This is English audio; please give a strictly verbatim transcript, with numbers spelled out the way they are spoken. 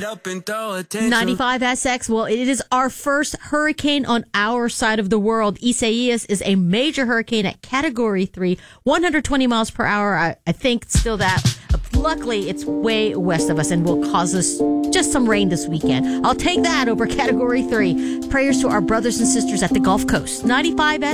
up and throw a tantrum. ninety-five S X, well, it is our first hurricane on our side of the world. Isaias is a major hurricane at Category three, one hundred twenty miles per hour. I, I think still that. Luckily, it's way west of us and will cause us just some rain this weekend. I'll take that over Category three. Prayers to our brothers and sisters at the Gulf Coast. ninety-five S